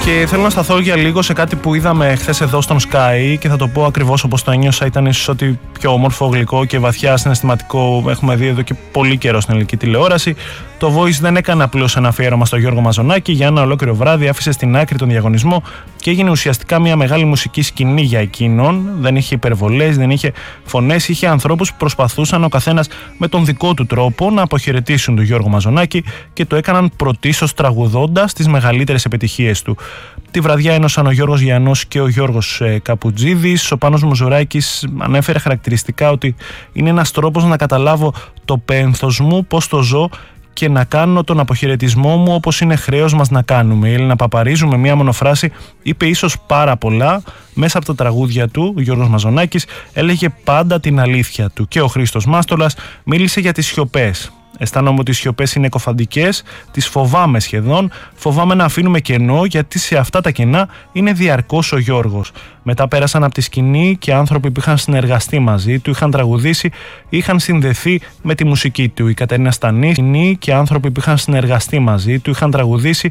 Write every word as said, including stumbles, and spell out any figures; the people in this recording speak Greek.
Και θέλω να σταθώ για λίγο σε κάτι που είδαμε χθες εδώ στον Sky και θα το πω ακριβώς όπως το ένιωσα. Ήταν ίσως ότι πιο όμορφο, γλυκό και βαθιά συναισθηματικό έχουμε δει εδώ και πολύ καιρό στην ελληνική τηλεόραση. Το Voice δεν έκανε απλώς ένα αφιέρωμα στο Γιώργο Μαζονάκη, για ένα ολόκληρο βράδυ άφησε στην άκρη τον διαγωνισμό και έγινε ουσιαστικά μια μεγάλη μουσική σκηνή για εκείνον. Δεν είχε υπερβολές, δεν είχε φωνές, είχε ανθρώπους που προσπαθούσαν ο καθένας με τον δικό του τρόπο να αποχαιρετήσουν τον Γιώργο Μαζονάκη και το έκαναν πρωτίστως τραγουδώντας τις μεγαλύτερες επιτυχίες του. Τη βραδιά ένωσαν ο Γιώργος Γιαννός και ο Γιώργος ε, Καπουτζίδης. Ο Πάνος Μουζουράκης ανέφερε χαρακτηριστικά ότι είναι ένας τρόπος να καταλάβω το πένθος μου, πώς το ζω και να κάνω τον αποχαιρετισμό μου όπως είναι χρέος μας να κάνουμε. Η Έλληνα Παπαρίζου με μία μονοφράση είπε ίσως πάρα πολλά. Μέσα από τα τραγούδια του, ο Γιώργος Μαζονάκης έλεγε πάντα την αλήθεια του. Και ο Χρήστος Μάστολας μίλησε για τις σιωπές. Αισθάνομαι ότι οι σιωπές είναι εκοφαντικές, τις φοβάμαι σχεδόν. Φοβάμαι να αφήνουμε κενό, γιατί σε αυτά τα κενά είναι διαρκώς ο Γιώργος. Μετά πέρασαν από τη σκηνή και άνθρωποι που είχαν συνεργαστεί μαζί του, είχαν τραγουδήσει, είχαν συνδεθεί με τη μουσική του. Η Κατερίνα Στανή, σκηνή και άνθρωποι που είχαν συνεργαστεί μαζί του, είχαν τραγουδήσει,